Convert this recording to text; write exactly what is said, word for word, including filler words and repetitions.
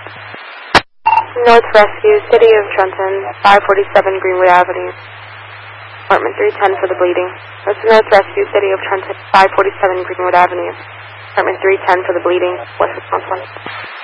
North Rescue, City of Trenton, five forty-seven Greenwood Avenue. Apartment three ten for the bleeding. That's North Rescue, City of Trenton, five forty-seven Greenwood Avenue. Apartment three ten for the bleeding. What's response one?